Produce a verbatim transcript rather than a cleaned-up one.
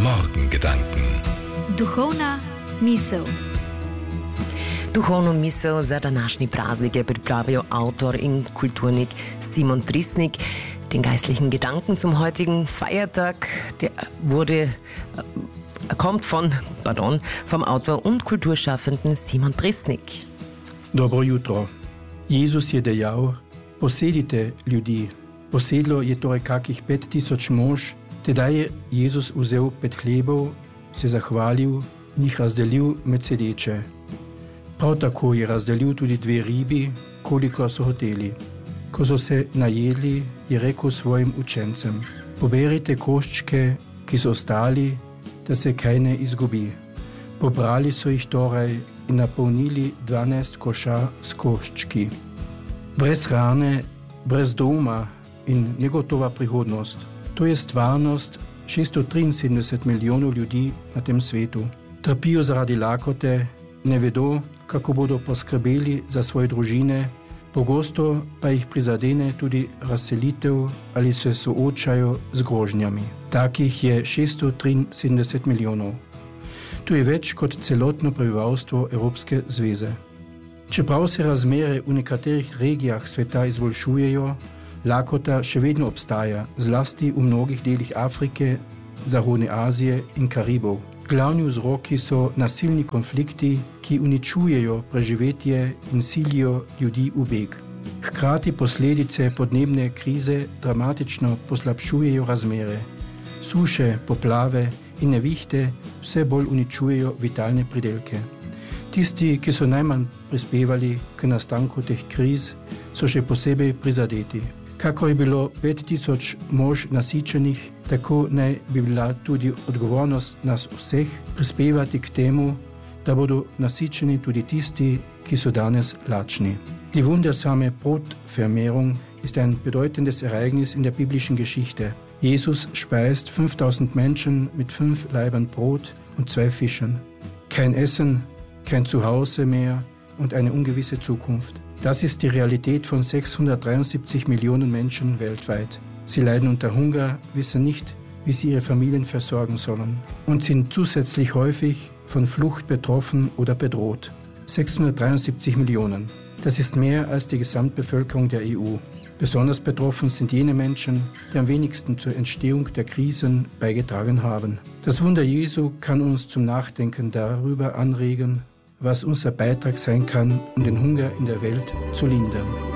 Morgengedanken. Duhovna misel. Duhovno misel za današnji praznik je pripravil Autor in Kulturnik Simon Trisnik. Den geistlichen Gedanken zum heutigen Feiertag, der wurde, äh, kommt von, pardon, vom Autor und Kulturschaffenden Simon Trisnik. Dobro jutro. Jezus je dejal, posedite ljudi. Posedlo je torej kakih pet tisoč mož, tedaj je Jezus vzel pet hlebov, se zahvalil in jih razdelil med sedeče. Prav tako je razdelil tudi dve ribi, koliko so hoteli. Ko so se najedli, je rekel svojim učencem: poberite koščke, ki so ostali, da se kaj ne izgubi. Pobrali so jih torej in napolnili dvanajst koša s koščki. Brez hrane, brez doma in negotova prihodnost. To je stvarnost šeststo triinsedemdeset milijonov ljudi na tem svetu. Trpijo zaradi lakote, ne vedo, kako bodo poskrbeli za svoje družine, pogosto pa jih prizadene tudi razselitev ali se soočajo z grožnjami. Takih je šeststo triinsedemdeset milijonov. To je več kot celotno prebivalstvo Evropske zveze. Čeprav se razmere v nekaterih regijah sveta izboljšujejo, lakota še vedno obstaja, zlasti v mnogih delih Afrike, Zahodne Azije in Karibov. Glavni vzroki so nasilni konflikti, ki uničujejo preživetje in silijo ljudi v beg. Hkrati posledice podnebne krize dramatično poslabšujejo razmere. Suše, poplave in nevihte vse bolj uničujejo vitalne pridelke. Tisti, ki so najmanj prispevali k nastanku teh kriz, so še posebej prizadeti. Kako je bilo pet tisoč mož nasičenih, tako naj bi bila tudi odgovornost nas vseh prispevati k temu, da bodo nasičeni tudi tisti, ki so danes lačni. Die wundersame Brotvermehrung ist ein bedeutendes Ereignis in der biblischen Geschichte. Jesus speist fünftausend Menschen mit fünf Laibern Brot und zwei Fischen. Kein Essen, kein Zuhause mehr und eine ungewisse Zukunft. Das ist die Realität von sechshundertdreiundsiebzig Millionen Menschen weltweit. Sie leiden unter Hunger, wissen nicht, wie sie ihre Familien versorgen sollen und sind zusätzlich häufig von Flucht betroffen oder bedroht. sechshundertdreiundsiebzig Millionen. Das ist mehr als die Gesamtbevölkerung der E U. Besonders betroffen sind jene Menschen, die am wenigsten zur Entstehung der Krisen beigetragen haben. Das Wunder Jesu kann uns zum Nachdenken darüber anregen, was unser Beitrag sein kann, um den Hunger in der Welt zu lindern.